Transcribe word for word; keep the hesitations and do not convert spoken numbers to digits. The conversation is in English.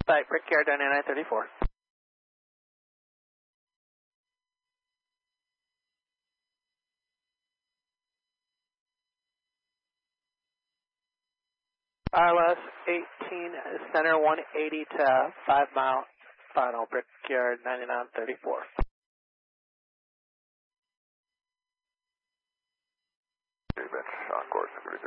Site, Brickyard ninety-nine thirty-four. R L S eighteen, center one eighty to five mile, final, Brickyard ninety-nine thirty-four. Bench, Encore